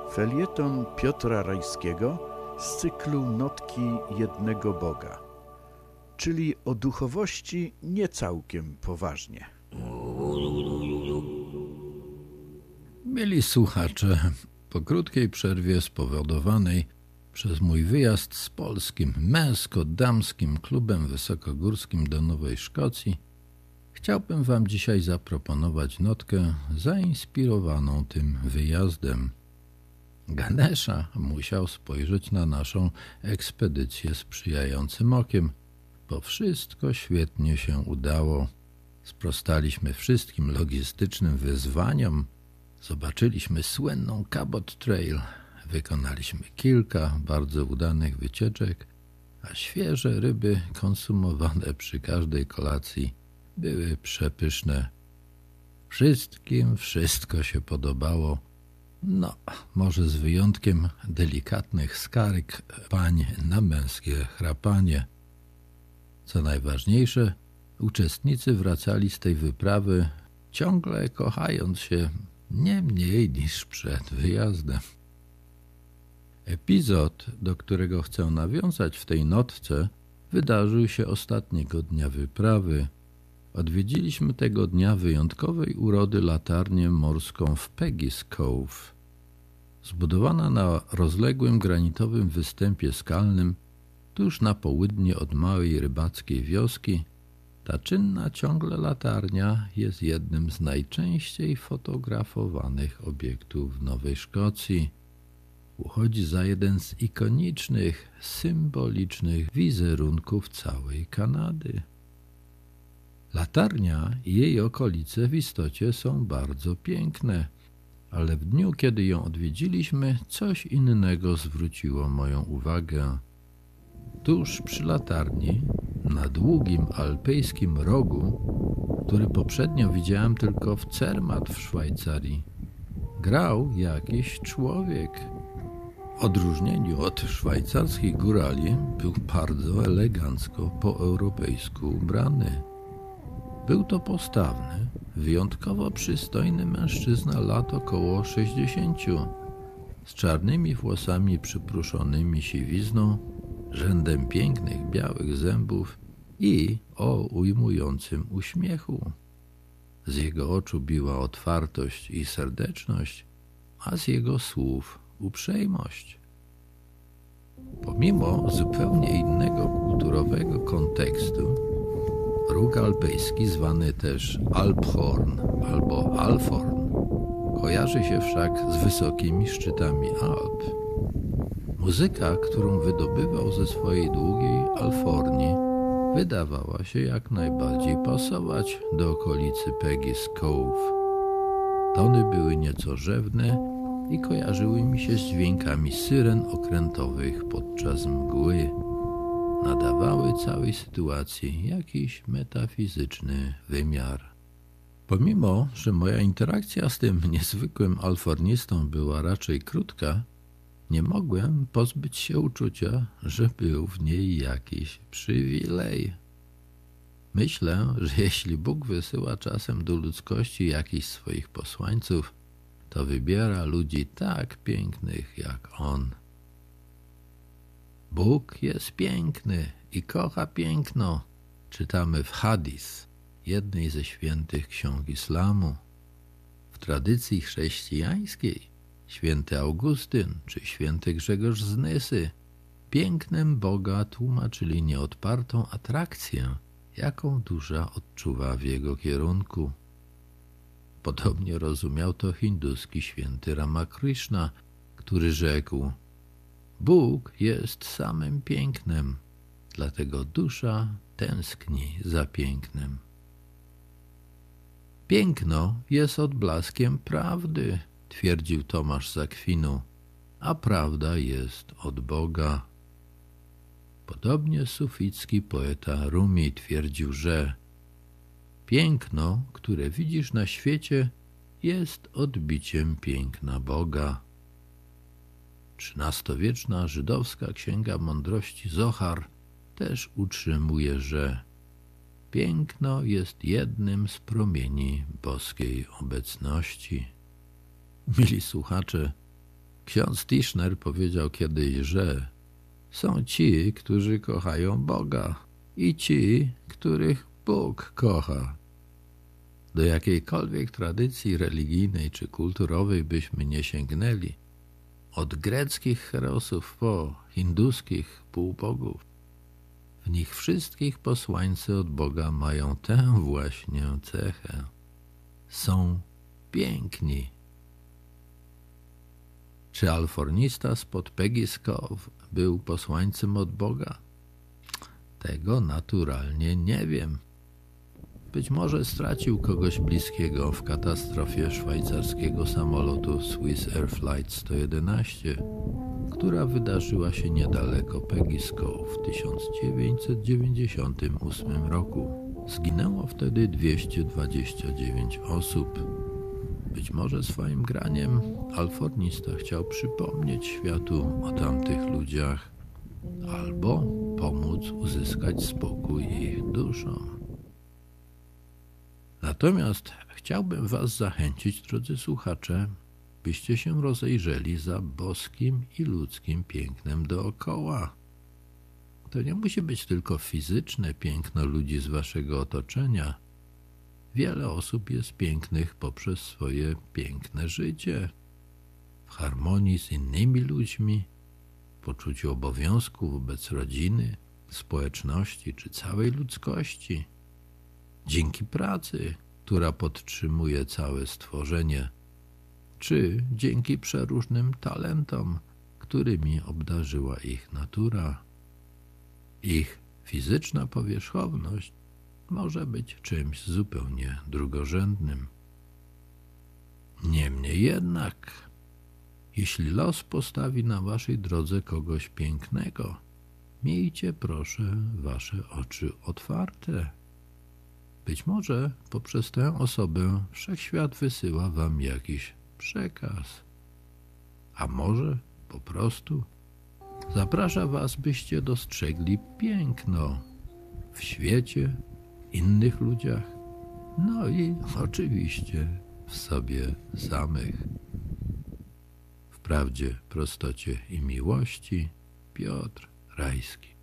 Felieton Piotra Rajskiego z cyklu Notki jednego Boga, czyli o duchowości nie całkiem poważnie. Mieli słuchacze, po krótkiej przerwie spowodowanej przez mój wyjazd z polskim męsko-damskim klubem wysokogórskim do Nowej Szkocji, chciałbym wam dzisiaj zaproponować notkę zainspirowaną tym wyjazdem. Ganesha musiał spojrzeć na naszą ekspedycję sprzyjającym okiem, bo wszystko świetnie się udało. Sprostaliśmy wszystkim logistycznym wyzwaniom, zobaczyliśmy słynną Cabot Trail, wykonaliśmy kilka bardzo udanych wycieczek, a świeże ryby konsumowane przy każdej kolacji były przepyszne. Wszystkim wszystko się podobało. No, może z wyjątkiem delikatnych skarg pań na męskie chrapanie. Co najważniejsze, uczestnicy wracali z tej wyprawy ciągle kochając się nie mniej niż przed wyjazdem. Epizod, do którego chcę nawiązać w tej notce, wydarzył się ostatniego dnia wyprawy. Odwiedziliśmy tego dnia wyjątkowej urody latarnię morską w Peggy's Cove. Zbudowana na rozległym granitowym występie skalnym, tuż na południe od małej rybackiej wioski, ta czynna ciągle latarnia jest jednym z najczęściej fotografowanych obiektów w Nowej Szkocji. Uchodzi za jeden z ikonicznych, symbolicznych wizerunków całej Kanady. Latarnia i jej okolice w istocie są bardzo piękne, ale w dniu, kiedy ją odwiedziliśmy, coś innego zwróciło moją uwagę. Tuż przy latarni, na długim alpejskim rogu, który poprzednio widziałem tylko w Zermatt w Szwajcarii, grał jakiś człowiek. W odróżnieniu od szwajcarskich górali był bardzo elegancko po europejsku ubrany. Był to postawny, wyjątkowo przystojny mężczyzna lat około 60, z czarnymi włosami przypruszonymi siwizną, rzędem pięknych białych zębów i o ujmującym uśmiechu. Z jego oczu biła otwartość i serdeczność, a z jego słów uprzejmość. Pomimo zupełnie innego kulturowego kontekstu, róg alpejski, zwany też Alphorn albo Alphorn, kojarzy się wszak z wysokimi szczytami Alp. Muzyka, którą wydobywał ze swojej długiej alforni, wydawała się jak najbardziej pasować do okolicy Peggy's Cove. Tony były nieco rzewne i kojarzyły mi się z dźwiękami syren okrętowych podczas mgły. Nadawały całej sytuacji jakiś metafizyczny wymiar. Pomimo, że moja interakcja z tym niezwykłym alfornistą była raczej krótka, nie mogłem pozbyć się uczucia, że był w niej jakiś przywilej. Myślę, że jeśli Bóg wysyła czasem do ludzkości jakichś swoich posłańców, to wybiera ludzi tak pięknych jak on. Bóg jest piękny i kocha piękno, czytamy w Hadis, jednej ze świętych ksiąg islamu. W tradycji chrześcijańskiej święty Augustyn czy święty Grzegorz z Nysy pięknem Boga tłumaczyli nieodpartą atrakcję, jaką dusza odczuwa w jego kierunku. Podobnie rozumiał to hinduski święty Ramakrishna, który rzekł: Bóg jest samym pięknem, dlatego dusza tęskni za pięknem. Piękno jest odblaskiem prawdy, twierdził Tomasz z Akwinu, a prawda jest od Boga. Podobnie suficki poeta Rumi twierdził, że piękno, które widzisz na świecie, jest odbiciem piękna Boga. XIII-wieczna żydowska księga mądrości Zohar też utrzymuje, że piękno jest jednym z promieni boskiej obecności. Mili słuchacze, Ksiądz Tischner powiedział kiedyś, że są ci, którzy kochają Boga i ci, których Bóg kocha. Do jakiejkolwiek tradycji religijnej czy kulturowej byśmy nie sięgnęli, od greckich herosów po hinduskich półbogów, w nich wszystkich posłańcy od Boga mają tę właśnie cechę. Są piękni. Czy alfornista spod Peggy's Cove był posłańcem od Boga? Tego naturalnie nie wiem. Być może stracił kogoś bliskiego w katastrofie szwajcarskiego samolotu Swiss Air Flight 111, która wydarzyła się niedaleko Peggy's Cove w 1998 roku. Zginęło wtedy 229 osób. Być może swoim graniem alfornista chciał przypomnieć światu o tamtych ludziach albo pomóc uzyskać spokój ich duszom. Natomiast chciałbym was zachęcić, drodzy słuchacze, byście się rozejrzeli za boskim i ludzkim pięknem dookoła. To nie musi być tylko fizyczne piękno ludzi z waszego otoczenia. Wiele osób jest pięknych poprzez swoje piękne życie, w harmonii z innymi ludźmi, poczuciu obowiązku wobec rodziny, społeczności czy całej ludzkości. Dzięki pracy, która podtrzymuje całe stworzenie, czy dzięki przeróżnym talentom, którymi obdarzyła ich natura. Ich fizyczna powierzchowność może być czymś zupełnie drugorzędnym. Niemniej jednak, jeśli los postawi na waszej drodze kogoś pięknego, miejcie proszę wasze oczy otwarte. Być może poprzez tę osobę wszechświat wysyła wam jakiś przekaz. A może po prostu zaprasza was, byście dostrzegli piękno w świecie, innych ludziach, no i oczywiście w sobie samych. W prawdzie, prostocie i miłości Piotr Rajski.